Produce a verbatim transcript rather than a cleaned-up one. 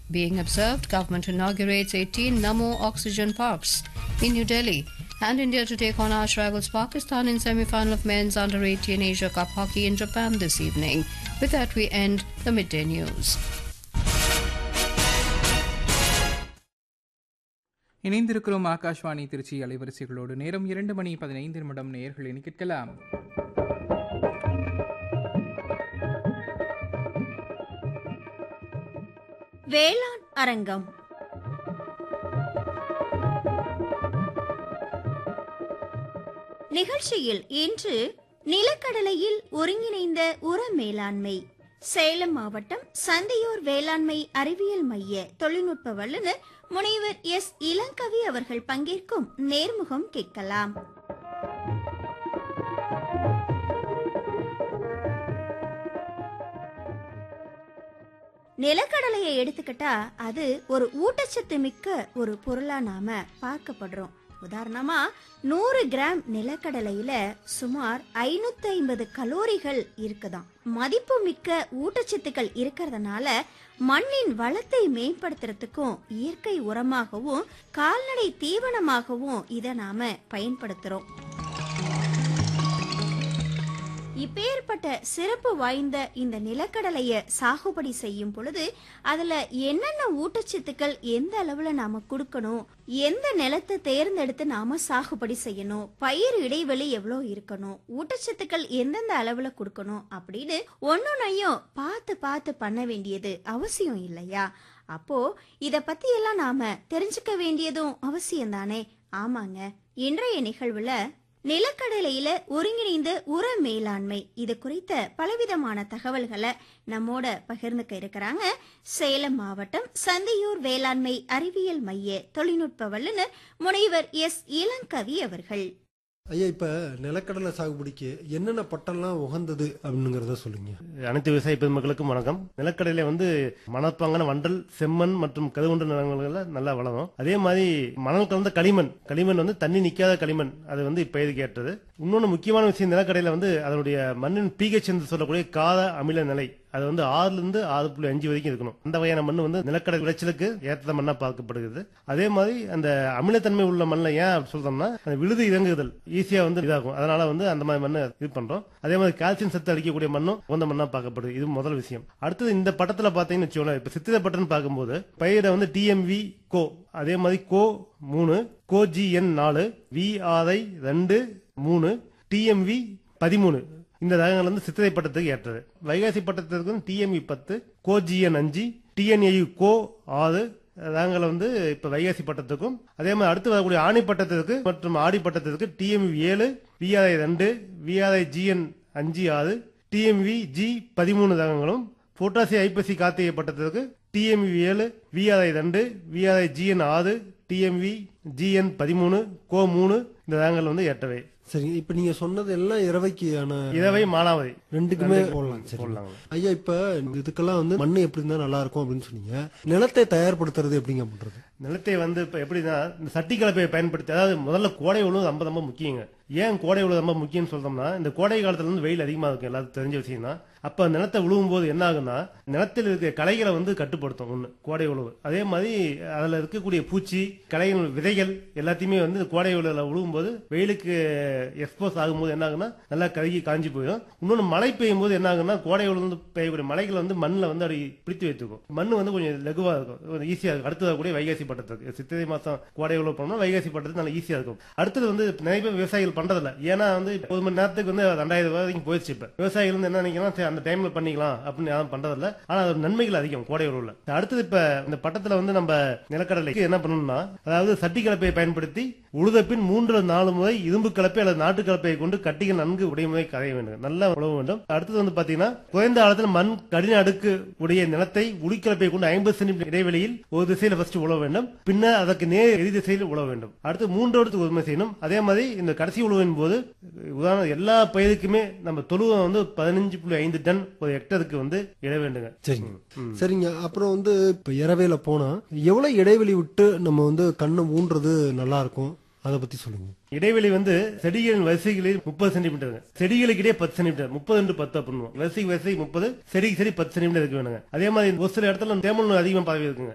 being observed. Government inaugurates eighteen Namo oxygen parks in New Delhi. And India to take on arch rivals Pakistan in semi-final of men's under eighteen Asia Cup hockey in Japan this evening. With that, we end the midday news. இணைந்திருக்கிறோம் ஆகாஷ்வாணி திருச்சி அலைவரிசைகளோடு. நேரம் இரண்டு மணி பதினைந்து நிமிடம். நேயர்கள் இனி கேட்கலாம் வேளாண் அரங்கம். நிகழ்ச்சியில் இன்று நிலக்கடலையில் ஒருங்கிணைந்த உர மேலாண்மை, சேலம் மாவட்டம் சந்தையூர் வேளாண்மை அறிவியல் மைய தொழில்நுட்ப வல்லுநர் முனைவர் எஸ் இளங்கவி அவர்கள் பங்கேற்கும் நேர்முகம் கேட்கலாம். நிலக்கடலையை எடுத்துக்கிட்டா அது ஒரு ஊட்டச்சத்து மிக்க ஒரு பொருளா நாம பார்க்கப்படுறோம். உதாரணமா நூறு கிராம் நிலக்கடலையில சுமார் ஐநூத்தி ஐம்பது கலோரிகள் இருக்குதாம். மதிப்பு மிக்க ஊட்டச்சத்துக்கள் இருக்கிறதுனால மண்ணின் வளத்தை மேம்படுத்துறதுக்கும் இயற்கை உரமாகவும் கால்நடை தீவனமாகவும் இதை நாம பயன்படுத்துறோம். இப்பேற்பட்ட சிறப்பு வாய்ந்த இந்த நிலக்கடலைய சாகுபடி செய்யும் பொழுது அதுல என்னென்ன ஊட்டச்சத்துக்கள் எந்த அளவுல நாம கொடுக்கணும், எந்த நிலத்தை தேர்ந்தெடுத்து நாம சாகுபடி செய்யணும், பயிர் இடைவெளி எவ்வளவு இருக்கணும், ஊட்டச்சத்துக்கள் எந்தெந்த அளவுல கொடுக்கணும் அப்படின்னு ஒன்னொன்னையும் பார்த்து பார்த்து பண்ண வேண்டியது அவசியம் இல்லையா? அப்போ இத பத்தி எல்லாம் நாம தெரிஞ்சுக்க வேண்டியதும் அவசியம் தானே? ஆமாங்க. இன்றைய நிகழ்வுல நிலக்கடலையில ஒருங்கிணைந்த உர மேலாண்மை இது குறித்த பலவிதமான தகவல்களை நம்மோட பகிர்ந்துக்க இருக்கிறாங்க சேலம் மாவட்டம் சந்தையூர் வேளாண்மை அறிவியல் மைய தொழில்நுட்ப வல்லுநர் முனைவர் எஸ் இளங்கவி அவர்கள். ஐயா, இப்ப நிலக்கடலை சாகுபடிக்கு என்னென்ன பட்டம்லாம் உகந்தது அப்படிங்கறத சொல்லுங்க. அனைத்து விவசாய பெருமக்களுக்கும் வணக்கம். நிலக்கடலை வந்து மணற்பாங்கான வண்டல், செம்மண் மற்றும் கதுகுண்டு நிலங்கள்ல நல்லா வளரும். அதே மாதிரி மணல் கலந்த களிமண் களிமண் வந்து தண்ணி நிக்காத களிமண், அது வந்து இப்பயிருக்கு ஏற்றது. இன்னொன்னு முக்கியமான விஷயம், நிலக்கடலையில வந்து அதனுடைய மண்ணின் பிஹெச் என்று சொல்லக்கூடிய காத அமில நிலை அது வந்து ஆறுல இருந்து ஆறு புள்ளி அஞ்சு வரைக்கும் இருக்கணும். அந்த வகையான மண் வந்து நிலக்கடலை விளைச்சலுக்கு ஏற்ற மண்ணா பார்க்கப்படுகிறது. அதே மாதிரி அந்த அமிலத்தன்மை உள்ள மண்ணில் ஏன் அப்படி சொல்றோம்னா அந்த விழுது இறங்குதல் ஈஸியா வந்து இதாகும். அதனால வந்து அந்த மாதிரி மண்ணை இது பண்றோம். அதே மாதிரி கால்சியம் சத்து அளிக்கக்கூடிய மண்ணும் உகந்த மண்ணா பார்க்கப்படுது. இது முதல் விஷயம். அடுத்தது இந்த பட்டத்துல பாத்தீங்கன்னு வச்சுக்கோங்களேன், இப்ப சித்திரை பட்டம் பார்க்கும்போது பயிரை வந்து டிஎம்வி கோ, அதே மாதிரி கோ மூணு, கோ ஜிஎன் நாலு, விஆர்ஐ ரெண்டு மூணு, டிஎம்வி பதிமூணு இந்த ரகங்கள் வந்து சித்திரை பட்டத்துக்கு ஏற்றது. வைகாசி பட்டத்திற்கு டிஎம்இ பத்து, கோஜிஎன் அஞ்சு, டிஎன்ஏயு கோ ஆறு ரகங்கள் வந்து இப்ப வைகாசி பட்டத்துக்கும், அதே மாதிரி அடுத்து வரக்கூடிய ஆணி பட்டத்திற்கு மற்றும் ஆடி பட்டத்திற்கு டிஎம்வி ஏழு, விஆர்ஐ ரெண்டு, விஆர்ஐ ஜிஎன் அஞ்சு ஆறு, டிஎம்வி ஜி பதிமூணு ரகங்களும், பொட்டாசி ஐப்பசி கார்த்திகை பட்டத்திற்கு டிஎம்வி ஏழு, விஆர்ஐ ரெண்டு, விஆர்ஐ ஜிஎன் ஆறு, டிஎம்வி ஜிஎன் பதிமூணு, கோ மூணு இந்த ரகங்கள் வந்து ஏற்றவை. சரி, இப்ப நீங்க சொன்னது எல்லாம் இரவைக்கான இரவை மானாவரி ரெண்டுக்குமே போடலாம். சரி ஐயா, இப்ப இதுக்கெல்லாம் வந்து மண்ணு எப்படி இருந்தா நல்லா இருக்கும் அப்படின்னு சொன்னீங்க. நிலத்தை தயார்படுத்துறது எப்படிங்க பண்றது? நிலத்தை வந்து இப்ப எப்படின்னா இந்த சட்டி கலப்பையை பயன்படுத்தி, அதாவது முதல்ல கோடை உழவு ரொம்ப ரொம்ப முக்கியங்க. ஏன் கோடை உழவு ரொம்ப முக்கியம்னு சொல்றோம்னா இந்த கோடை காலத்துல வந்து வெயில் அதிகமா இருக்கும், எல்லாத்துக்கும் தெரிஞ்ச விஷயம் தான். அப்ப நிலத்தை உழுவும் போது என்ன ஆகுன்னா நிலத்தில் இருக்க களைகளை வந்து கட்டுப்படுத்தும் ஒண்ணு கோடை உழவு. அதே மாதிரி அதுல இருக்கக்கூடிய பூச்சி, களைகள், விதைகள் எல்லாத்தையுமே வந்து கோடை உழவுல உழுவும் போது வெயிலுக்கு எக்ஸ்போஸ் ஆகும்போது என்ன ஆகுன்னா நல்லா கருகி காஞ்சி போயிடும். இன்னொன்னு மழை பெய்யும் போது என்ன ஆகுன்னா கோடை உழவு வந்து பெய்யக்கூடிய மழைகள் வந்து மண்ணில் வந்து அப்படி பிடித்து வைத்துக்கும். மண்ணு வந்து கொஞ்சம் லகுவா இருக்கும், ஈஸியா இருக்கும். அடுத்தது கூட வைகாசி பட்டத்துக்கு சித்திரை மாசம் கோடை உழவு பண்ணோம்னா வைகாசி பட்டத்துக்கு நல்லா ஈஸியா இருக்கும். அடுத்தது வந்து நிறைய பேர் விவசாயிகள் பண்றதில்ல. ஏன்னா வந்து ஒரு மணி நேரத்துக்கு வந்து ரெண்டாயிரம் ரூபாய் வரைக்கும் போயிடுச்சு. இப்ப விவசாயிகள் வந்து என்ன நினைக்கலாம், அந்த டைம்ல பண்ணிக்கலாம் அப்படின்னு யாரும் பண்றதில்ல. ஆனா அது நன்மைகள் அதிகம் கோடை உழவுல. அடுத்தது இப்ப இந்த பட்டத்துல வந்து நம்ம நிலக்கடலைக்கு என்ன பண்ணணும்னா, அதாவது சட்டி கலப்பையை பயன்படுத்தி உழுத பின் மூன்று நாலு முறை இரும்பு கலப்பை அல்லது நாட்டு கலப்பையை கொண்டு கட்டிகள் நன்கு உடைமுறை கரைய வேண்டும், நல்லா உழவ வேண்டும். அடுத்தது வந்து பாத்தீங்கன்னா குறைந்த ஆழத்தில் மண் கடின அடுக்கு உடைய நிலத்தை உளிக்கலப்பை கொண்டு ஐம்பது சென்டிமீட்டர் இடைவெளியில் ஒரு திசையில ஃபர்ஸ்ட் உழவ வேண்டும், பின்னர் அதற்கு நேர் எதிர் திசையில் உழவ வேண்டும். அடுத்து மூன்றோடு உரிமை செய்யணும். அதே மாதிரி இந்த கடைசி உழவின் போது உதாரணம் எல்லா பயிருக்குமே நம்ம தொழுவம் வந்து பதினஞ்சு புள்ளி ஐந்து டன் ஒரு ஹெக்டருக்கு வந்து இட வேண்டுங்க. சரிங்க சரிங்க அப்புறம் வந்து இப்ப இரவையில போனா எவ்வளவு இடைவெளி விட்டு நம்ம வந்து கண்ணை ஊன்றது நல்லா இருக்கும், அதை பத்தி சொல்லுங்க. இடைவெளி வந்து செடிகளின் வரிசைகளில் முப்பது சென்டிமீட்டர், செடிகளுக்கு இடையே பத்து சென்டிமீட்டர், முப்பது பத்து பண்ணுவோம். வரிசைக்கு வரிசை முப்பது, செடிக்கு சரி பத்து சென்டிமீட்டர் இருக்கு வேணுங்க. அதே மாதிரி ஒரு சில இடத்துல தேமல் அதிகமா பரவி இருக்குங்க.